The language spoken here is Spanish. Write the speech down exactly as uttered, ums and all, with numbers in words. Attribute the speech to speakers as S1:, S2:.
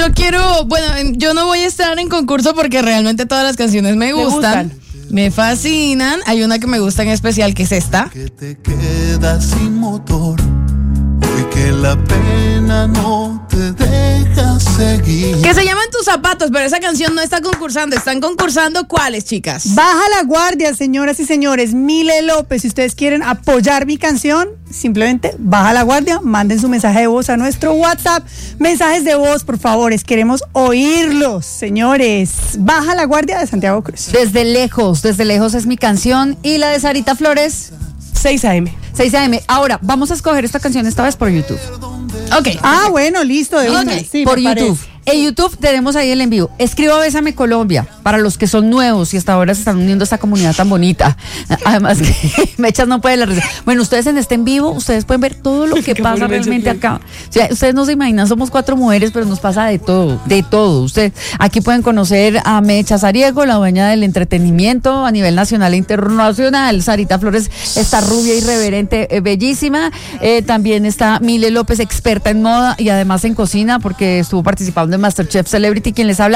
S1: Yo quiero, bueno, yo no voy a estar en concurso porque realmente todas las canciones me gustan. Me, gustan. me fascinan. Hay una que me gusta en especial, que es esta.
S2: Que te quedas sin motor, hoy que la pena no te deja seguir.
S1: Que se llama En tus zapatos, pero esa canción no está concursando. Están concursando ¿cuáles, chicas?
S3: Baja la guardia, señoras y señores. Mile López, si ustedes quieren apoyar mi canción, simplemente baja la guardia, manden su mensaje de voz a nuestro WhatsApp. Mensajes de voz, por favor, queremos oírlos, señores. Baja la guardia de Santiago Cruz.
S4: Desde lejos, desde lejos es mi canción. Y la de Sarita Flores,
S3: seis a eme.
S4: seis a eme. Ahora, vamos a escoger esta canción esta vez por YouTube.
S1: Ok.
S3: Ah, bueno, listo, de una.
S1: Okay.
S3: Sí,
S4: por
S3: me
S4: YouTube.
S3: parece.
S4: En YouTube tenemos ahí el envío. Escriba Bésame Colombia, para los que son nuevos y hasta ahora se están uniendo a esta comunidad tan bonita. Además que Mechas no puede la risa. Bueno, ustedes en este en vivo, ustedes pueden ver todo lo que pasa realmente acá. O sea, ustedes no se imaginan, somos cuatro mujeres, pero nos pasa de todo, de todo. Ustedes aquí pueden conocer a Mecha Sariego, la dueña del entretenimiento a nivel nacional e internacional. Sarita Flores está rubia, irreverente, eh, bellísima. Eh, también está Mile López, experta en moda y además en cocina, porque estuvo participando en MasterChef Celebrity. Quien les habla,